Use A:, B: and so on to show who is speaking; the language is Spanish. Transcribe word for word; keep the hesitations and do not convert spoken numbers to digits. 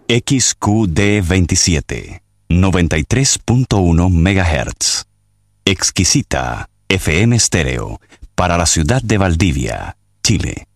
A: X Q D veintisiete, noventa y tres punto uno megahertz. Exquisita F M Estéreo para la ciudad de Valdivia, Chile.